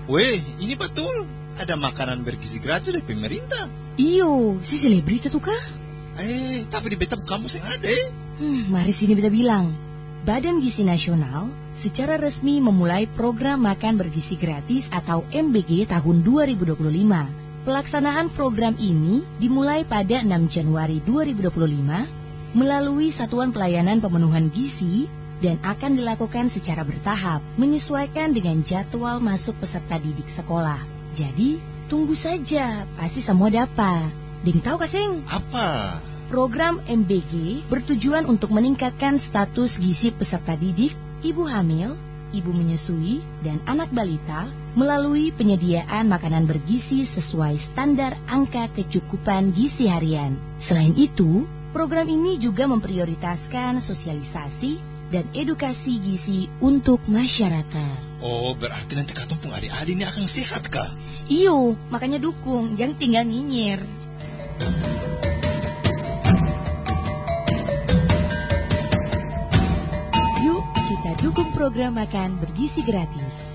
Weh, ini betul. Ada makanan bergizi gratis dari pemerintah. Iyo, si selebriti tuh kah? Tapi di beta kampus yang ada. Mari sini beta bilang. Badan Gizi Nasional secara resmi memulai program makan bergizi gratis atau MBG tahun 2025. Pelaksanaan program ini dimulai pada 6 Januari 2025 melalui Satuan Pelayanan Pemenuhan Gizi dan akan dilakukan secara bertahap menyesuaikan dengan jadwal masuk peserta didik sekolah. Jadi, tunggu saja, pasti semua dapat. Ding tahu kasing? Apa? Program MBG bertujuan untuk meningkatkan status gizi peserta didik, ibu hamil, ibu menyusui, dan anak balita melalui penyediaan makanan bergizi sesuai standar angka kecukupan gizi harian. Selain itu, program ini juga memprioritaskan sosialisasi dan edukasi gizi untuk masyarakat. Oh, berarti nanti katumpung adik-adik ini akan sehat, kah? Iyo, makanya dukung, jangan tinggal nyinyir. Yuk, kita dukung program makan bergizi gratis.